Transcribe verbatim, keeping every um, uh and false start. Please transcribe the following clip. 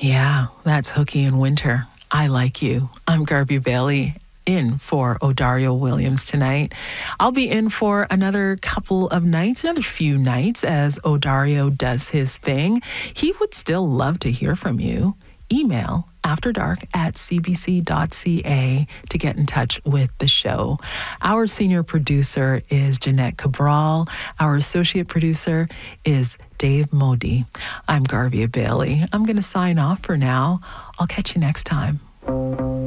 Yeah, that's Hooky and Winter. I Like You. I'm Garby Bailey, in for Odario Williams tonight. I'll be in for another couple of nights, another few nights as Odario does his thing. He would still love to hear from you. Email afterdark at c b c dot c a to get in touch with the show. Our senior producer is Jeanette Cabral. Our associate producer is Dave Modi. I'm Garby Bailey. I'm going to sign off for now. I'll catch you next time.